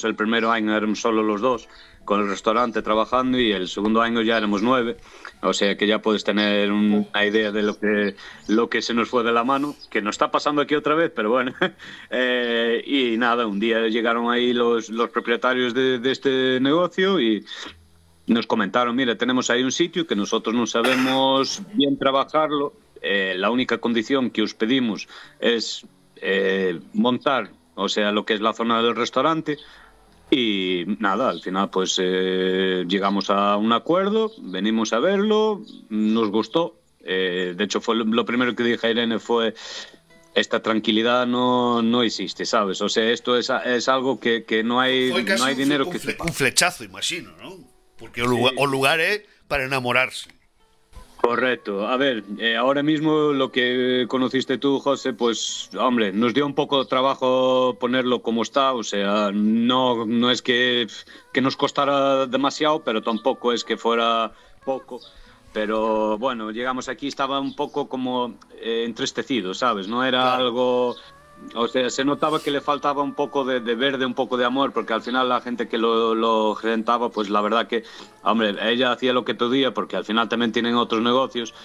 empezamos el primer año éramos solo los dos con el restaurante trabajando y el segundo año ya éramos 9, o sea que ya puedes tener una idea de lo que se nos fue de la mano, que nos está pasando aquí otra vez, pero bueno. Y nada, un día llegaron ahí los propietarios de este negocio y nos comentaron, mira, tenemos ahí un sitio que nosotros no sabemos bien trabajarlo, la única condición que os pedimos es montar, o sea, lo que es la zona del restaurante. Y nada, al final pues llegamos a un acuerdo, venimos a verlo, nos gustó. De hecho, fue lo primero que dije a Irene fue: esta tranquilidad no existe, ¿sabes? O sea, esto es algo que no hay, no hay dinero que se pague. Un flechazo, imagino, ¿no? Porque o lugar é para enamorarse. Correcto. A ver, ahora mismo lo que conociste tú, José, pues, hombre, nos dio un poco de trabajo ponerlo como está, o sea, no es que nos costara demasiado, pero tampoco es que fuera poco. Pero bueno, llegamos aquí, estaba un poco como entristecido, ¿sabes? No era algo... O sea, se notaba que le faltaba un poco de verde, un poco de amor, porque al final la gente que lo gerentaba, pues la verdad que, hombre, ella hacía lo que podía, porque al final también tienen otros negocios,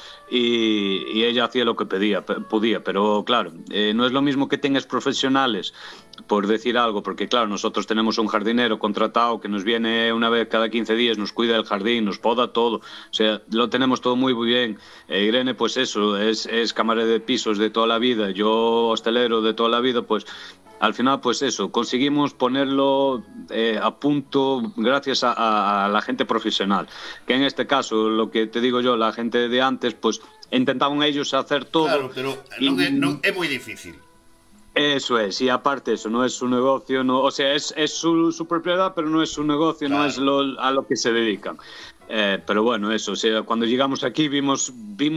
y ella hacía lo que podía, pero claro, no es lo mismo que tengas profesionales, por decir algo, porque claro, nosotros tenemos un jardinero contratado que nos viene una vez cada 15 días, nos cuida el jardín, nos poda todo, o sea, lo tenemos todo muy bien. Irene, pues eso, es camarera de pisos de toda la vida, yo hostelero de toda la vida, pues al final pues eso, conseguimos ponerlo a punto gracias a la gente profesional, que en este caso, lo que te digo yo, la gente de antes, pues intentaban ellos hacer todo. Claro, pero non é moi difícil. Eso es, y aparte eso, no es su negocio, no, o sea, es su propiedad, pero no es su negocio, claro. No es a lo que se dedican. Pero bueno, eso, o sea, cuando llegamos aquí vimos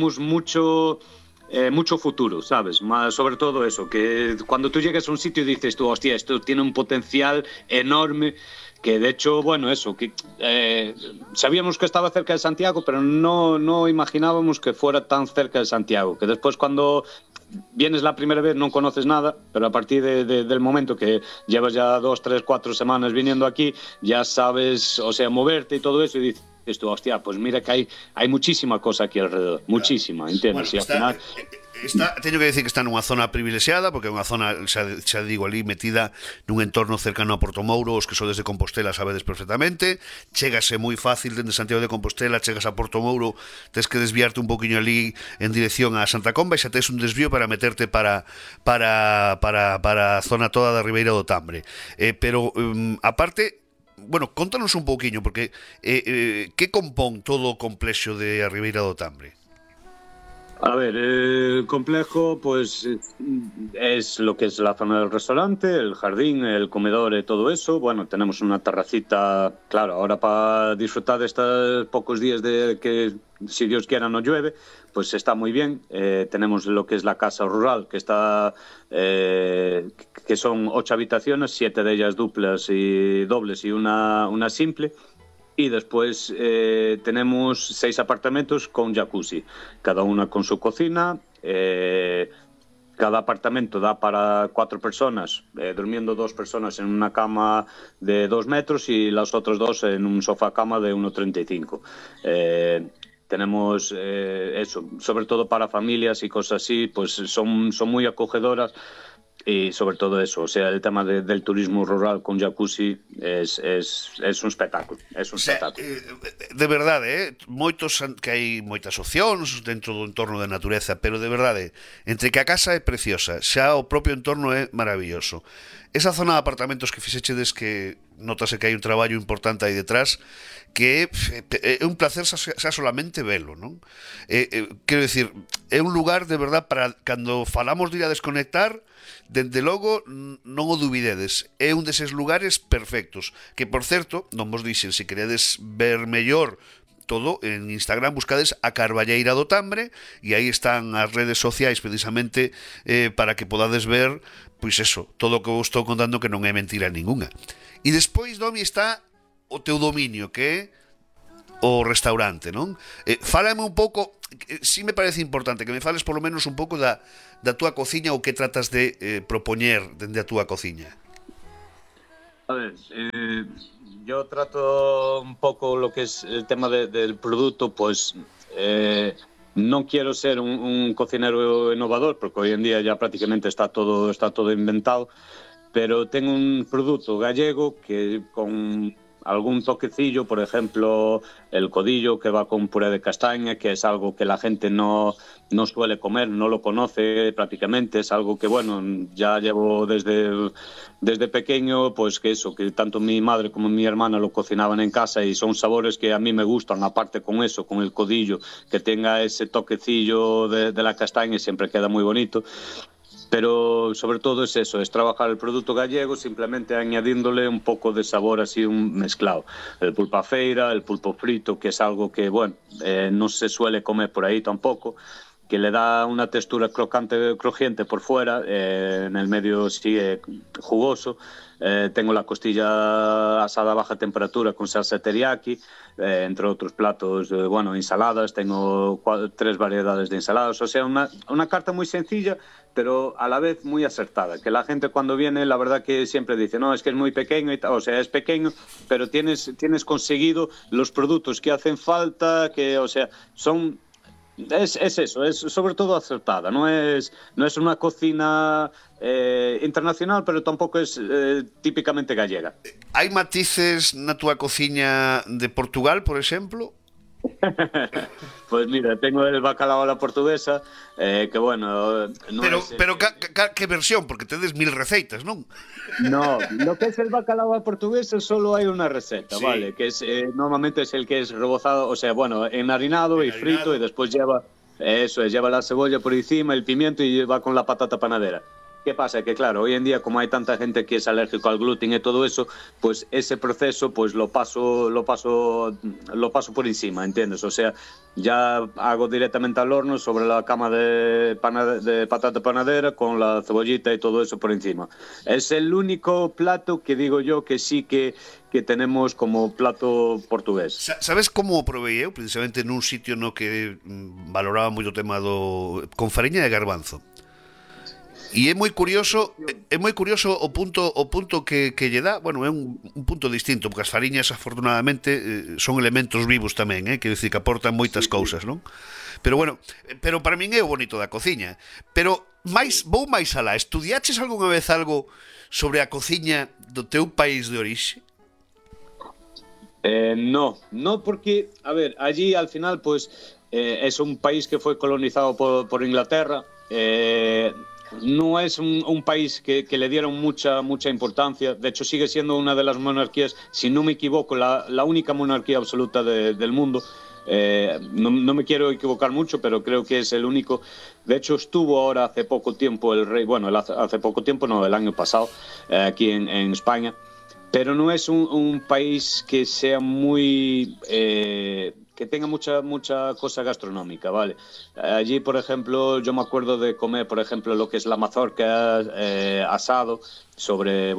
mucho futuro, ¿sabes? Sobre todo eso, que cuando tú llegas a un sitio dices tú, hostia, esto tiene un potencial enorme, que de hecho, bueno, eso, que sabíamos que estaba cerca de Santiago, pero no imaginábamos que fuera tan cerca de Santiago, que después cuando vienes la primera vez no conoces nada, pero a partir del momento que llevas ya 2, 3, 4 semanas viniendo aquí, ya sabes, o sea, moverte y todo eso, y dices tú, hostia, pues mira que hay muchísima cosa aquí alrededor, muchísima, ¿entiendes? Bueno, y al final... teño que decir que está nunha zona privilexiada, porque é unha zona, xa digo, ali metida nun entorno cercano a Portomouro. Os que sodes de Compostela sabedes perfectamente, chégase moi fácil dende Santiago de Compostela, chegas a Portomouro, tes que desviarte un poquinho ali en dirección a Santa Comba e xa tes un desvío para meterte para a zona toda da Ribeira do Tambre. Pero, aparte, bueno, contanos un pouquiño, porque que compón todo o complexo de a Ribeira do Tambre? A ver, el complejo pues es lo que es la zona del restaurante, el jardín, el comedor y todo eso. Bueno, tenemos una terracita, claro, ahora para disfrutar de estos pocos días de que, si Dios quiera, no llueve, pues está muy bien. Tenemos lo que es la casa rural, que está que son 8 habitaciones, 7 de ellas duplas y dobles y una simple. Y después tenemos 6 apartamentos con jacuzzi, cada una con su cocina. Cada apartamento da para 4 personas, durmiendo 2 personas en una cama de 2 metros y las otras 2 en un sofá cama de 1,35. Tenemos eso, sobre todo para familias y cosas así, pues son muy acogedoras. Y sobre todo eso, o sea, el tema del turismo rural con jacuzzi es un espectáculo, es un espectáculo. De verdade, moitos que hai moitas opcións dentro do entorno da natureza, pero de verdade, entre que a casa é preciosa, xa o propio entorno é maravilloso. Esa zona de apartamentos que fixechedes, que notase que hai un traballo importante aí detrás, que é un placer xa solamente velo, non? Quero dicir, é un lugar de verdad para cando falamos de ir a desconectar, dende logo non o dubidedes, é un deses lugares perfectos, que por certo, non vos dixen, se queredes ver mellor todo, en Instagram buscades a Carballeira do Tambre e aí están as redes sociais precisamente para que podades ver, pois eso, todo o que vos estou contando, que non é mentira ninguna. E despois, Domi, está o teu dominio, que é o restaurante, non? Fálame un pouco, si me parece importante que me fales polo menos un pouco da túa cociña, ou que tratas de propoñer dende a túa cociña. A ver, yo trato un poco lo que es el tema del producto, pues no quiero ser un cocinero innovador, porque hoy en día ya prácticamente está todo inventado, pero tengo un producto gallego que con algún toquecillo, por ejemplo, el codillo que va con puré de castaña, que es algo que la gente no suele comer, no lo conoce prácticamente, es algo que, bueno, ya llevo desde pequeño, pues que eso, que tanto mi madre como mi hermana lo cocinaban en casa y son sabores que a mí me gustan, aparte con eso, con el codillo, que tenga ese toquecillo de la castaña, siempre queda muy bonito. Pero sobre todo es eso, es trabajar el producto gallego simplemente añadiéndole un poco de sabor así un mezclado. El pulpo a feira, el pulpo frito, que es algo que, bueno, no se suele comer por ahí tampoco, que le da una textura crocante, crujiente por fuera, en el medio sí jugoso. Tengo la costilla asada a baja temperatura con salsa teriyaki, entre otros platos, bueno, ensaladas, tengo 3 variedades de ensaladas, o sea, una carta muy sencilla, pero a la vez muy acertada, que la gente cuando viene, la verdad que siempre dice, no, es que es muy pequeño, o sea, es pequeño, pero tienes conseguido los productos que hacen falta, que, o sea, son... Es eso, es sobre todo acertada, no es una cocina internacional, pero tampoco es típicamente gallega. Hai matices na túa cociña de Portugal, por exemplo? Pues mira, tengo el bacalao a la portuguesa, que bueno, no es... Pero que versión? Porque tedes 1000 receitas, non? No, lo que es el bacalao a portuguesa solo hay una receta, Sí. ¿vale? Que es normalmente es el que es rebozado, o sea, bueno, enharinado y frito y después lleva, eso es, lleva la cebolla por encima, el pimiento y va con la patata panadera. ¿Qué pasa? Que claro, hoy en día como hay tanta gente que es alérgico al gluten y todo eso, pues ese proceso pues lo paso por encima, ¿entiendes? O sea, ya hago directamente al horno sobre la cama de patata panadera con la cebollita y todo eso por encima. Es el único plato que digo yo que sí que tenemos como plato portugués. Sabes como o provei eu? Precisamente nun sitio no que valoraba moito o tema con fariña de garbanzo. E é moi curioso o punto que lle dá, bueno, é un punto distinto, porque as fariñas afortunadamente son elementos vivos tamén, que decir que aportan moitas cousas, non? Pero bueno, pero para min é o bonito da cociña. Pero vou máis alá, estudiaches algunha vez algo sobre a cociña do teu país de orixe? No porque, a ver, allí al final pues es un país que fue colonizado por Inglaterra, no es un país que le dieron mucha importancia. De hecho sigue siendo una de las monarquías, si no me equivoco, la única monarquía absoluta del mundo. No me quiero equivocar mucho, pero creo que es el único. De hecho estuvo ahora hace poco tiempo el rey, bueno, hace poco tiempo, no, el año pasado, aquí en España, pero no es un país que sea muy... que tenga mucha cosa gastronómica, ¿vale? Allí, por ejemplo, yo me acuerdo de comer, por ejemplo, lo que es la mazorca asado sobre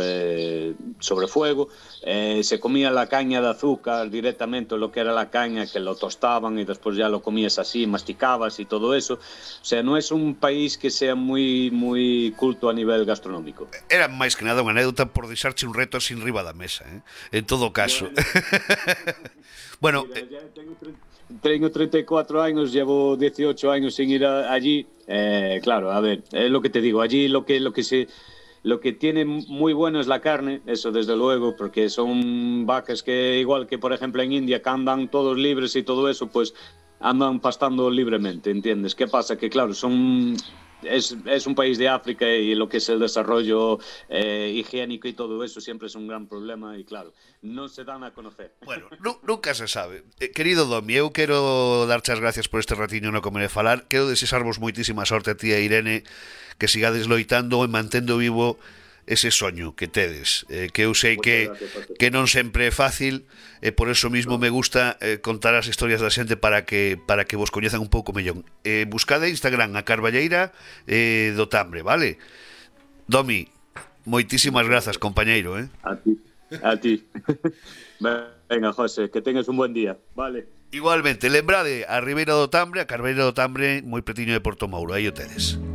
fuego. Se comía la caña de azúcar directamente, lo que era la caña, que lo tostaban y después ya lo comías así, masticabas y todo eso. O sea, no es un país que sea muy culto a nivel gastronómico. Era máis que nada unha anécdota por deixarche un reto sin riba da mesa, en todo caso. Bueno, mira, tengo 34 años, llevo 18 años sin ir allí. Claro, a ver, es lo que te digo, allí lo que tiene muy bueno es la carne, eso desde luego, porque son vacas que, igual que por ejemplo en India, que andan todos libres y todo eso, pues andan pastando libremente, ¿entiendes? ¿Qué pasa? Que claro, es un país de África y lo que es el desarrollo higiénico y todo eso siempre es un gran problema y claro, no se dan a conocer. Bueno, nunca se sabe. Querido Domi, eu quero darche as gracias por este ratiño no Comer e Falar. Quero desexarvos moitísima sorte a ti e a Irene, que sigades loitando e mantendo vivo ese soño que tedes, que eu sei que non sempre é fácil, e por eso mismo me gusta contar as historias da xente para que vos coñezan un pouco mellón. Buscade Instagram a Carballeira do Tambre, vale? Domi, moitísimas grazas, compañeiro, A ti. Venga, José, que tengas un buen día, vale. Igualmente, lembrade a Ribeira do Tambre, a Carballeira do Tambre, moi pretiño de Porto Mauro, aí o tedes.